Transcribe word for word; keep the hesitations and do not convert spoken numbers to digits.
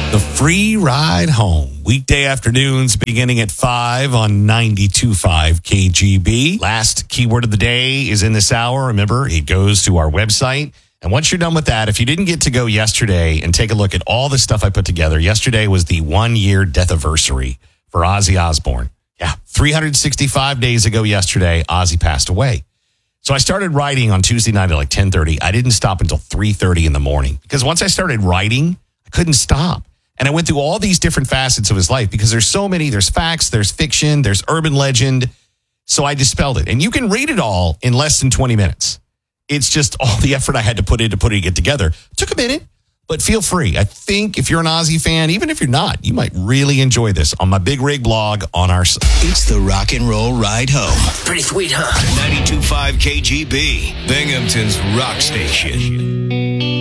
The free ride home. Weekday afternoons beginning at five on ninety-two point five K G B. Last keyword of the day is in this hour. Remember, it goes to our website. And once you're done with that, if you didn't get to go yesterday and take a look at all the stuff I put together, yesterday was the one-year death anniversary for Ozzy Osbourne. Yeah, three hundred sixty-five days ago yesterday, Ozzy passed away. So I started writing on Tuesday night at like ten thirty. I didn't stop until three thirty in the morning because once I started writing, I couldn't stop. And I went through all these different facets of his life because there's so many. There's facts, there's fiction, there's urban legend. So I dispelled it. And you can read it all in less than twenty minutes. It's just all the effort I had to put into putting it together. It took a minute, but feel free. I think if you're an Ozzy fan, even if you're not, you might really enjoy this on my Big Rig blog on our site. It's the Rock and Roll Ride Home. Pretty sweet, huh? ninety-two point five K G B, Binghamton's rock station.